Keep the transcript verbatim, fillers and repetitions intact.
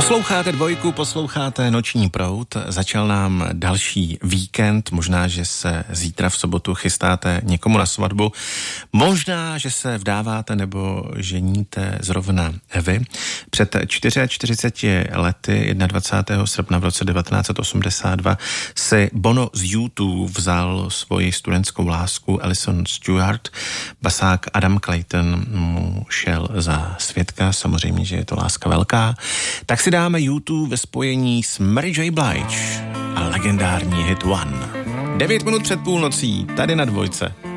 Posloucháte Dvojku, posloucháte Noční proud, začal nám další víkend, možná, že se zítra v sobotu chystáte někomu na svatbu, možná, že se vdáváte nebo ženíte zrovna vy. Před čtyřiceti čtyřmi lety, dvacátého prvního srpna v roce devatenáct set osmdesát dva, si Bono z YouTube vzal svoji studentskou lásku Alison Stewart, basák Adam Clayton mu šel za svědka, samozřejmě, že je to láska velká, tak si dáme YouTube ve spojení s Mary J. Blige a legendární hit One. Devět minut před půlnocí, tady na Dvojce.